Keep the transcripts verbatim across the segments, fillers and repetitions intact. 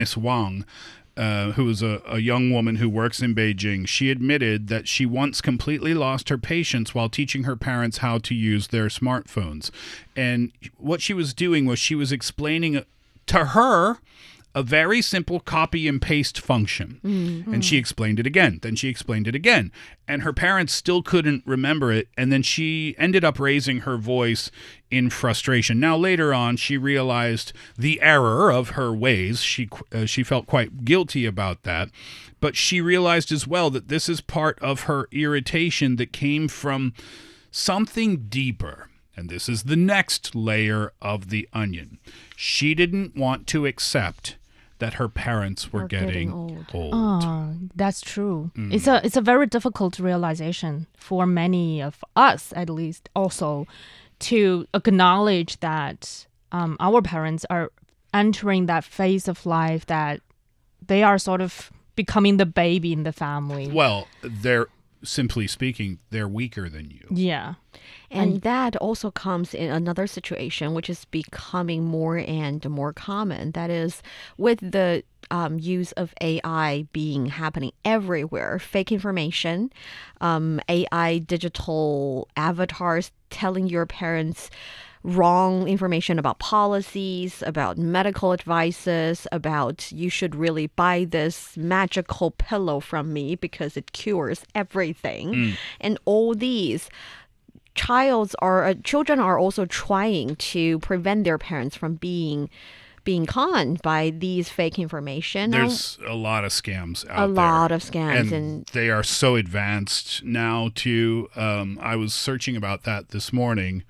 Miss Wang, uh, who is a, a young woman who works in Beijing, she admitted that she once completely lost her patience while teaching her parents how to use their smartphones. And what she was doing was she was explaining to her a very simple copy and paste function. Mm-hmm. And she explained it again. Then she explained it again. And her parents still couldn't remember it. And then she ended up raising her voice in frustration. Now, later on, she realized the error of her ways. She, uh, she felt quite guilty about that. But she realized as well that this is part of her irritation that came from something deeper. And this is the next layer of the onion. She didn't want to accept that her parents were getting, getting old. old. Oh, that's true. Mm. It's a it's a very difficult realization for many of us, at least, also to acknowledge that um, our parents are entering that phase of life that they are sort of becoming the baby in the family. Well, they're simply speaking, they're weaker than you. Yeah. And, and that also comes in another situation, which is becoming more and more common. That is, with the um, use of A I being happening everywhere, fake information, um, A I digital avatars telling your parents wrong information about policies, about medical advices, about you should really buy this magical pillow from me because it cures everything. Mm. And all these childs are uh, children are also trying to prevent their parents from being being conned by these fake information. There's a lot of scams out there. A lot of scams. And, and they are so advanced now too. Um, I was searching about that this morning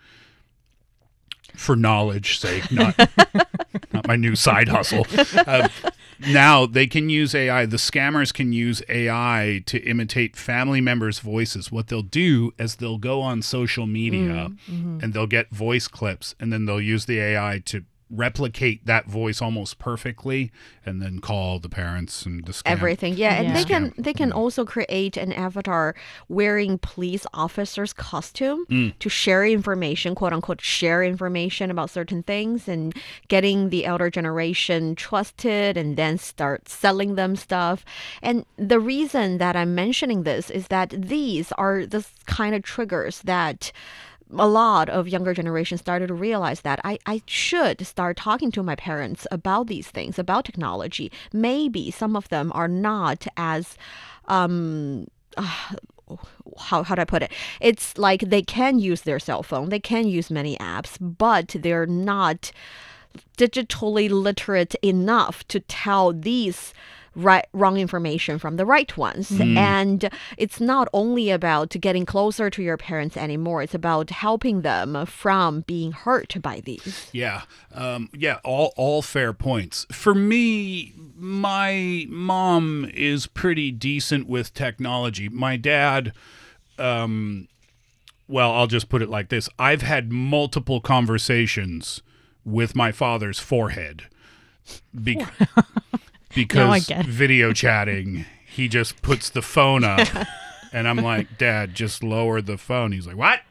for knowledge sake, not, not my new side hustle. Uh, now they can use A I. The scammers can use A I to imitate family members' voices. What they'll do is they'll go on social media mm-hmm. and they'll get voice clips, and then they'll use the A I to replicate that voice almost perfectly, and then call the parents and the scam. Everything, yeah. And yeah. they can they can also create an avatar wearing police officer's costume mm. to share information, quote unquote, share information about certain things, and getting the elder generation trusted, and then start selling them stuff. And the reason that I'm mentioning this is that these are the kind of triggers that a lot of younger generations started to realize that I, I should start talking to my parents about these things, about technology. Maybe some of them are not as, um, uh, how, how do I put it? It's like they can use their cell phone, they can use many apps, but they're not digitally literate enough to tell these right wrong information from the right ones. Mm. And it's not only about getting closer to your parents anymore, it's about helping them from being hurt by these. Yeah. Um, yeah, all all fair points. For me, my mom is pretty decent with technology. My dad, um, well, I'll just put it like this. I've had multiple conversations with my father's forehead. Be- Because video chatting, he just puts the phone up, and I'm like, Dad, just lower the phone. He's like, what?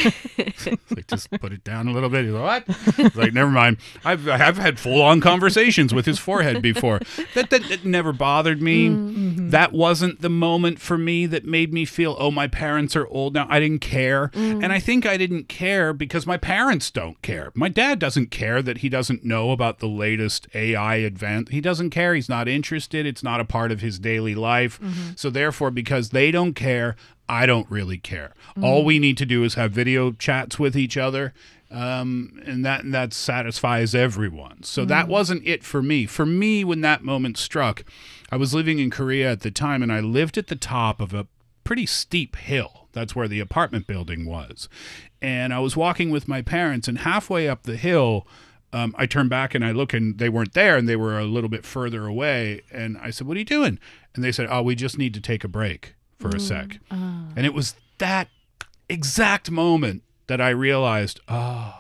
Like, just put it down a little bit. He's like, what? It's like, never mind. I've I've had full on conversations with his forehead before. That that, that never bothered me. Mm-hmm. That wasn't the moment for me that made me feel, oh, my parents are old now. I didn't care, mm. and I think I didn't care because my parents don't care. My dad doesn't care that he doesn't know about the latest A I advance. He doesn't care. He's not interested. It's not a part of his daily life. Mm-hmm. So therefore, because they don't care, I don't really care. Mm. All we need to do is have video chats with each other, um, and that and that satisfies everyone. So mm. that wasn't it for me. For me, when that moment struck, I was living in Korea at the time, and I lived at the top of a pretty steep hill. That's where the apartment building was. And I was walking with my parents, and halfway up the hill, Um, I turned back and I look, and they weren't there, and they were a little bit further away. And I said, what are you doing? And they said, oh, we just need to take a break for a sec. Oh. And it was that exact moment that I realized, oh,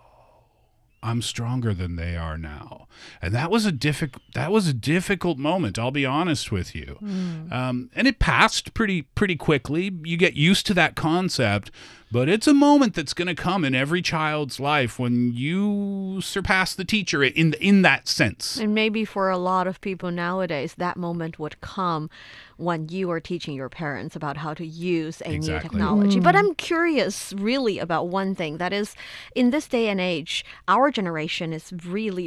I'm stronger than they are now. And that was a difficult, that was a difficult moment, I'll be honest with you. Mm. Um, and it passed pretty, pretty quickly. You get used to that concept, But it's a moment that's going to come in every child's life when you surpass the teacher in in that sense. And maybe for a lot of people nowadays, that moment would come when you are teaching your parents about how to use a Exactly. new technology. But I'm curious really about one thing. That is, in this day and age, our generation is really,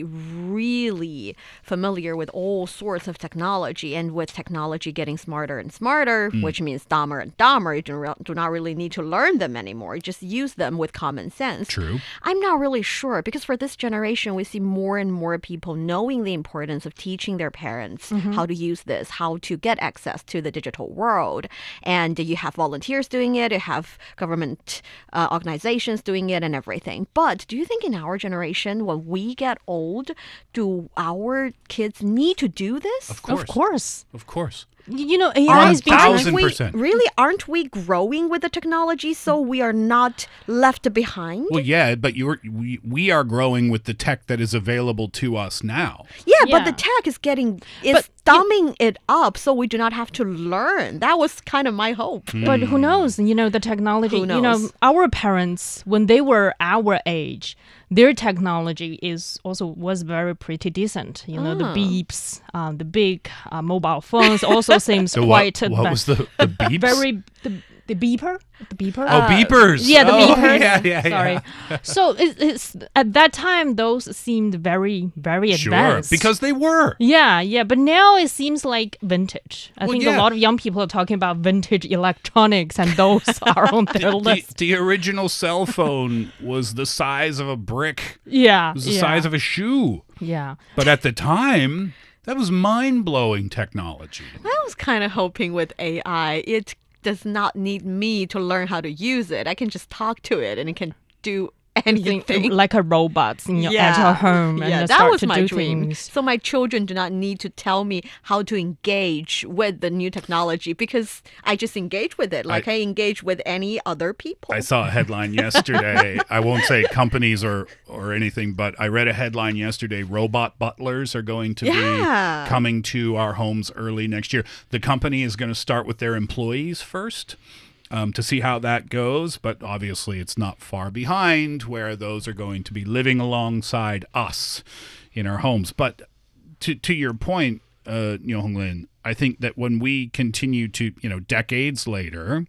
really familiar with all sorts of technology. And with technology getting smarter and smarter, which means dumber and dumber, you do, re- do not really need to learn them anymore. You just use them with common sense. True. I'm not really sure, because for this generation, we see more and more people knowing the importance of teaching their parents how to use this, how to get access to the digital world. And you have volunteers doing it, you have government uh, organizations doing it and everything. But do you think in our generation, when we get old, do our kids need to do this? Of course. Of course. Of course. You know, A I One is being thousand Aren't we, percent. really, aren't we growing with the technology so we are not left behind? Well, yeah, but you're we, we are growing with the tech that is available to us now. Yeah, but Yeah. the tech is getting is But thumbing it up so we do not have to learn. That was kind of my hope. But who knows? You know, the technology, Who you know, knows? our parents, when they were our age, their technology is also was very pretty decent. You know, the beeps, uh, the big uh, mobile phones also seems So what, quite what was the, the beeps? very the, the beeper, the beeper. oh, beepers. Yeah, the oh, beepers. Yeah, yeah, Sorry. yeah. So it, it's at that time those seemed very very Sure, advanced. because they were. Yeah, yeah, but now it seems like vintage. I Well, think yeah. a lot of young people are talking about vintage electronics, and those are on their The, list. the original cell phone was the size of a brick. Yeah, It was the yeah, size of a shoe. yeah. But at the time, that was mind-blowing technology. I was kind of hoping with A I, it does not need me to learn how to use it. I can just talk to it and it can do anything. Think like a robot in your, at your home and yeah, then that start was to my do dream. things. So my children do not need to tell me how to engage with the new technology, because I just engage with it like I, I- engage with any other people. I saw a headline yesterday. I won't say companies or or anything, but I read a headline yesterday. Robot butlers are going to Yeah. be coming to our homes early next year. The company is going to start with their employees first. Um, to see how that goes, but obviously it's not far behind where those are going to be living alongside us in our homes. But to to your point, uh, Nyo Hong Lin, I think that when we continue to, you know, decades later,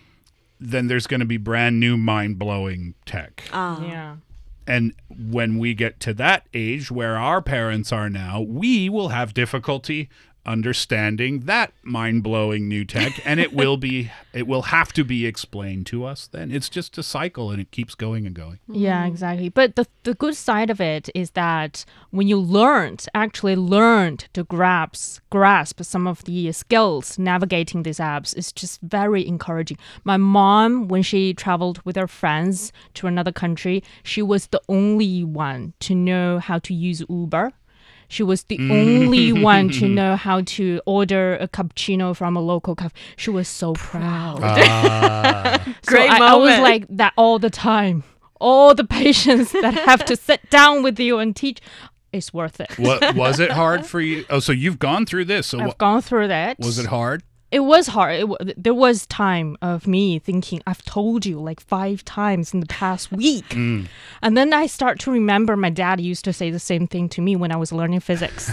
then there's going to be brand new mind-blowing tech. Ah. Yeah. And when we get to that age where our parents are now, we will have difficulty understanding that mind-blowing new tech, and it will be it will have to be explained to us then. It's just a cycle and it keeps going and going. Yeah, exactly. But the the good side of it is that when you learned, actually learned to grasp grasp some of the skills navigating these apps, it's just very encouraging. My mom, when she traveled with her friends to another country, she was the only one to know how to use Uber. She was the only one to know how to order a cappuccino from a local cafe. She was so proud. Ah. Great so I, I was moment. like that all the time. All the patients that have to sit down with you and teach, it's worth it. What was it hard for you? Oh, so you've gone through this. So I've what, gone through that. was it hard? It was hard. It, w- there was time of me thinking, I've told you like five times in the past week. Mm. And then I start to remember my dad used to say the same thing to me when I was learning physics.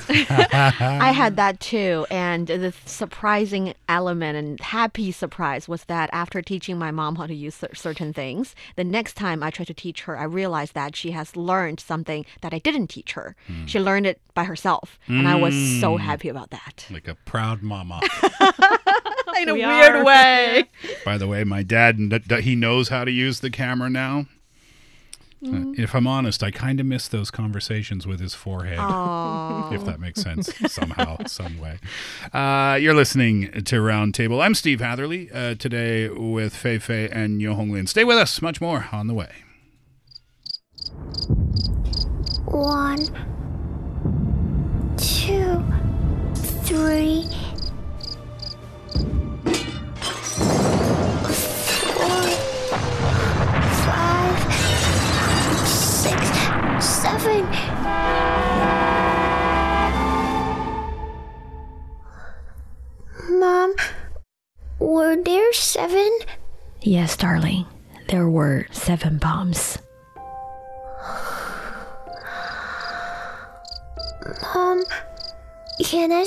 I had that too. And the surprising element and happy surprise was that after teaching my mom how to use cer- certain things, the next time I tried to teach her, I realized that she has learned something that I didn't teach her. She learned it by herself. And I was so happy about that. Like a proud mama. In a We weird are. way. By the way, my dad, kn- d- he knows how to use the camera now. Uh, if I'm honest, I kind of miss those conversations with his forehead. If that makes sense somehow, some way. Uh, you're listening to Roundtable. I'm Steve Hatherley, uh, today with Fei Fei and Nyo Hong Lin. Stay with us. Much more on the way. One, two, three, four, five, six, seven. Mom, were there seven? Yes, darling. there were seven bombs. Mom, can I